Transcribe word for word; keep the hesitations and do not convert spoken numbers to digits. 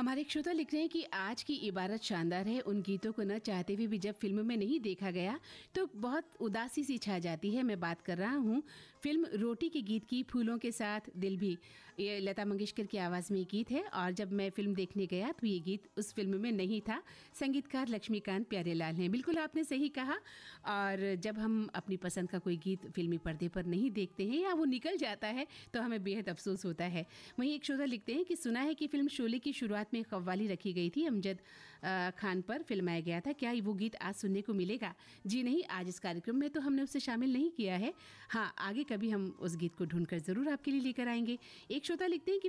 हमारे एक श्रोता लिख रहे हैं कि आज की इबारत शानदार है, उन गीतों को न चाहते हुए भी जब फिल्म में नहीं देखा गया तो बहुत उदासी सी छा जाती है। मैं बात कर रहा हूँ फिल्म रोटी के गीत की, फूलों के साथ दिल भी। ये लता मंगेशकर की आवाज़ में ये गीत है और जब मैं फिल्म देखने गया तो ये गीत उस फिल्म में नहीं था। संगीतकार लक्ष्मीकांत प्यारेलाल हैं। बिल्कुल आपने सही कहा। और जब हम अपनी पसंद का कोई गीत फिल्मी पर्दे पर नहीं देखते हैं या वो निकल जाता है तो हमें बेहद अफसोस होता है। वहीं एक श्रोता लिखते हैं कि सुना है कि फिल्म शोले की शुरुआत में कव्वाली रखी गई थी, अमजद खान पर फिल्माया गया था। क्या वो गीत आज सुनने को मिलेगा? जी नहीं, आज इस कार्यक्रम में तो हमने उसे शामिल नहीं किया है। हाँ, आगे कभी हम उस गीत को ढूंढकर जरूर आपके लिए लेकर आएंगे। एक श्रोता लिखते हैं कि